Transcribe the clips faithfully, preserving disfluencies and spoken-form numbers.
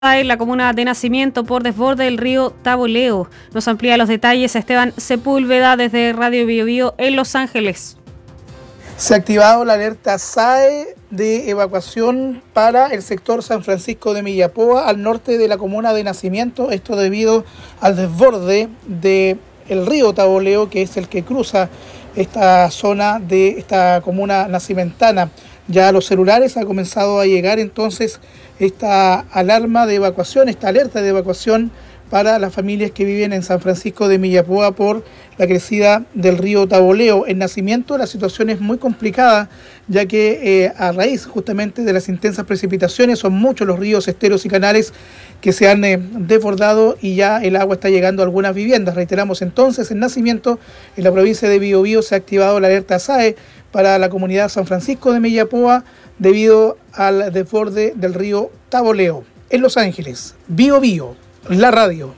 en la comuna de Nacimiento por desborde del río Taboleo. Nos amplía los detalles Esteban Sepúlveda desde Radio Bio Bio en Los Ángeles. Se ha activado la alerta S A E de evacuación para el sector San Francisco de Millapoa, al norte de la comuna de Nacimiento. Esto debido al desborde del río Taboleo, que es el que cruza esta zona de esta comuna nacimentana. Ya a los celulares ha comenzado a llegar entonces esta alarma de evacuación, esta alerta de evacuación para las familias que viven en San Francisco de Millapoa por la crecida del río Taboleo. En Nacimiento la situación es muy complicada, ya que eh, a raíz justamente de las intensas precipitaciones son muchos los ríos, esteros y canales que se han eh, desbordado y ya el agua está llegando a algunas viviendas. Reiteramos entonces, en Nacimiento, en la provincia de Bio Bio, se ha activado la alerta S A E para la comunidad San Francisco de Millapoa debido al desborde del río Taboleo. En Los Ángeles, Bio Bio, la radio.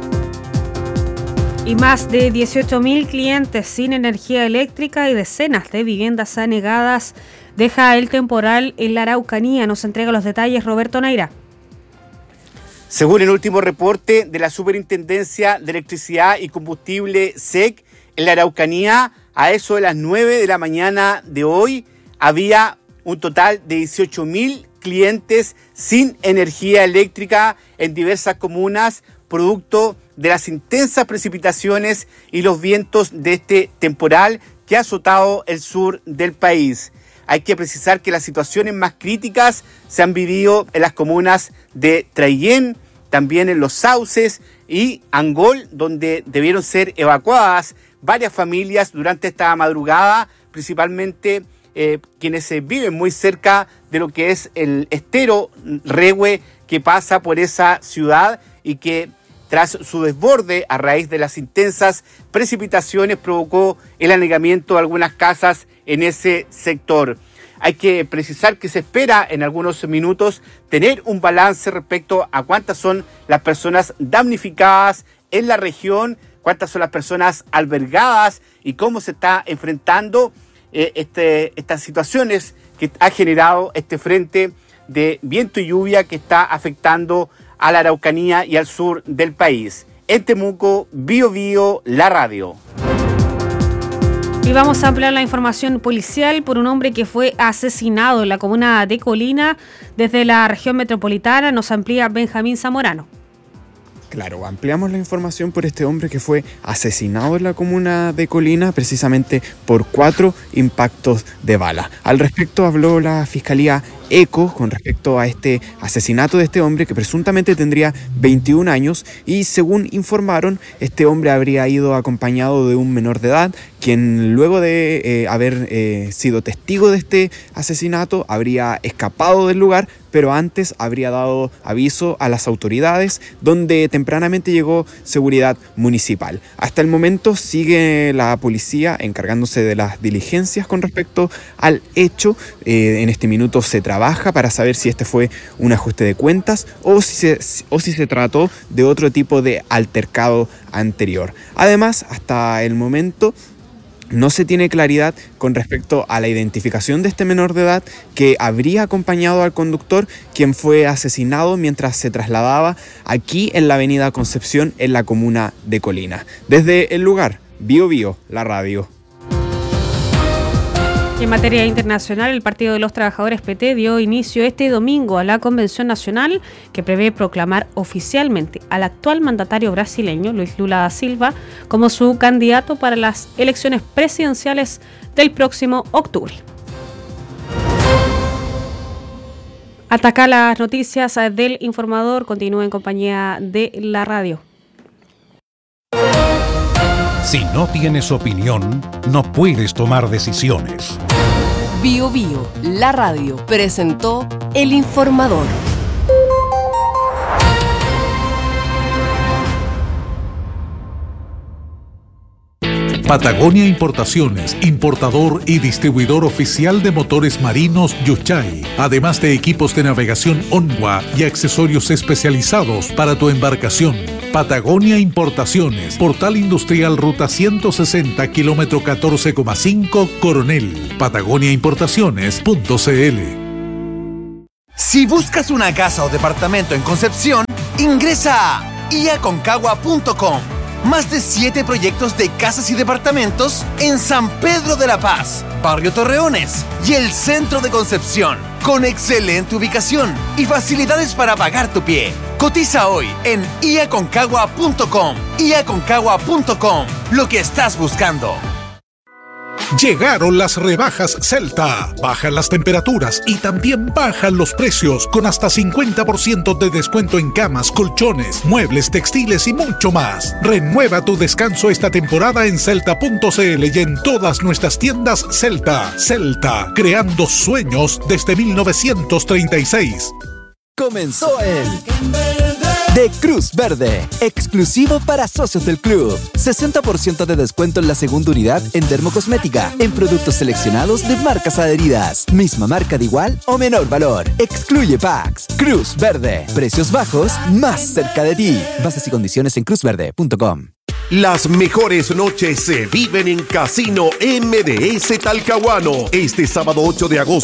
Y más de dieciocho mil clientes sin energía eléctrica y decenas de viviendas anegadas deja el temporal en la Araucanía. Nos entrega los detalles Roberto Neira. Según el último reporte de la Superintendencia de Electricidad y Combustible S E C, en la Araucanía, a eso de las nueve de la mañana de hoy, había un total de dieciocho mil clientes sin energía eléctrica en diversas comunas, producto de las intensas precipitaciones y los vientos de este temporal que ha azotado el sur del país. Hay que precisar que las situaciones más críticas se han vivido en las comunas de Traillén, también en Los Sauces y Angol, donde debieron ser evacuadas varias familias durante esta madrugada, principalmente eh, quienes eh, viven muy cerca de lo que es el estero Rehue que pasa por esa ciudad y que tras su desborde a raíz de las intensas precipitaciones provocó el anegamiento de algunas casas en ese sector. Hay que precisar que se espera en algunos minutos tener un balance respecto a cuántas son las personas damnificadas en la región, cuántas son las personas albergadas y cómo se está enfrentando eh, este, estas situaciones que ha generado este frente de viento y lluvia que está afectando a la Araucanía y al sur del país. En Temuco, Bio Bio, la radio. Y vamos a ampliar la información policial por un hombre que fue asesinado en la comuna de Colina. Desde la región metropolitana nos amplía Benjamín Zamorano. Claro, ampliamos la información por este hombre que fue asesinado en la comuna de Colina precisamente por cuatro impactos de bala. Al respecto habló la Fiscalía ECO con respecto a este asesinato de este hombre que presuntamente tendría veintiún años y según informaron, este hombre habría ido acompañado de un menor de edad quien luego de eh, haber eh, sido testigo de este asesinato habría escapado del lugar, pero antes habría dado aviso a las autoridades donde tempranamente llegó seguridad municipal. Hasta el momento sigue la policía encargándose de las diligencias con respecto al hecho. Eh, en este minuto se trabaja para saber si este fue un ajuste de cuentas o si se, o si se trató de otro tipo de altercado anterior. Además, hasta el momento no se tiene claridad con respecto a la identificación de este menor de edad que habría acompañado al conductor, quien fue asesinado mientras se trasladaba aquí en la avenida Concepción, en la comuna de Colina. Desde el lugar, Bio Bio, la radio. En materia internacional, el Partido de los Trabajadores P T dio inicio este domingo a la Convención Nacional que prevé proclamar oficialmente al actual mandatario brasileño, Luis Lula da Silva, como su candidato para las elecciones presidenciales del próximo octubre. Hasta acá las noticias del Informador. Continúa en compañía de la radio. Si no tienes opinión, no puedes tomar decisiones. Bio Bio, la radio, presentó El Informador. Patagonia Importaciones, importador y distribuidor oficial de motores marinos Yuchay, además de equipos de navegación Onwa y accesorios especializados para tu embarcación. Patagonia Importaciones, Portal Industrial Ruta ciento sesenta, kilómetro catorce coma cinco, Coronel. Patagonia Importaciones punto c l. Si buscas una casa o departamento en Concepción, ingresa a i a concagua punto com. Más de siete proyectos de casas y departamentos en San Pedro de la Paz, Barrio Torreones y el centro de Concepción, con excelente ubicación y facilidades para pagar tu pie. Cotiza hoy en i a concagua punto com. i a concagua punto com. Lo que estás buscando. Llegaron las rebajas Celta. Bajan las temperaturas y también bajan los precios con hasta cincuenta por ciento de descuento en camas, colchones, muebles, textiles y mucho más. Renueva tu descanso esta temporada en celta punto c l y en todas nuestras tiendas Celta. Celta, creando sueños desde mil novecientos treinta y seis. Comenzó el de Cruz Verde, exclusivo para socios del club. sesenta por ciento de descuento en la segunda unidad en dermocosmética, en productos seleccionados de marcas adheridas. Misma marca de igual o menor valor. Excluye packs. Cruz Verde, precios bajos más cerca de ti. Bases y condiciones en cruz verde punto com. Las mejores noches se viven en Casino M D S Talcahuano. Este sábado ocho de agosto